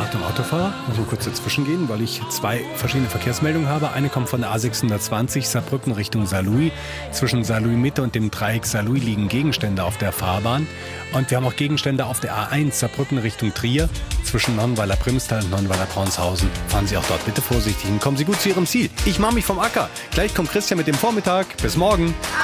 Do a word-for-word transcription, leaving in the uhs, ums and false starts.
Achtung, Autofahrer, muss mal kurz dazwischen gehen, weil ich zwei verschiedene Verkehrsmeldungen habe. Eine kommt von der A sechshundertzwanzig Saarbrücken Richtung Saarlouis. Zwischen Saarlouis Mitte und dem Dreieck Saarlouis liegen Gegenstände auf der Fahrbahn. Und wir haben auch Gegenstände auf der A eins Saarbrücken Richtung Trier. Zwischen Nonnweiler-Primstal und Nonnweiler-Braunsthausen. Fahren Sie auch dort bitte vorsichtig und kommen Sie gut zu Ihrem Ziel. Ich mache mich vom Acker. Gleich kommt Christian mit dem Vormittag. Bis morgen.